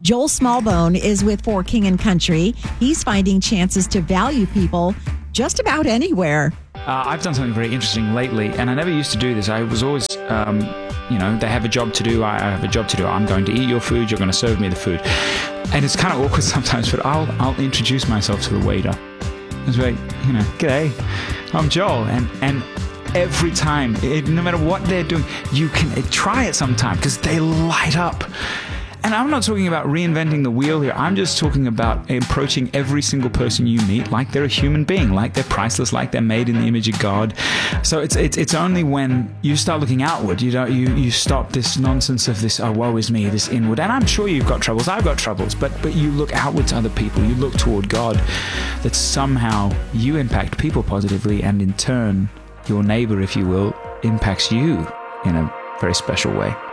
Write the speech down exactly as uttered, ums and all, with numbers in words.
Joel Smallbone is with For King and Country. He's finding chances to value people just about anywhere. Uh, I've done something very interesting lately, and I never used to do this. I was always, um, you know, they have a job to do. I have a job to do. I'm going to eat your food. You're going to serve me the food. And it's kind of awkward sometimes, but I'll I'll introduce myself to the waiter. It's like, you know, g'day, I'm Joel. And, and every time, it, no matter what they're doing, you can uh, try it sometime because they light up. And I'm not talking about reinventing the wheel here. I'm just talking about approaching every single person you meet like they're a human being, like they're priceless, like they're made in the image of God. So it's it's it's only when you start looking outward, you don't you you stop this nonsense of this, oh, woe is me, this inward. And I'm sure you've got troubles. I've got troubles. But but you look outward to other people. You look toward God. That somehow you impact people positively, and in turn, your neighbor, if you will, impacts you in a very special way.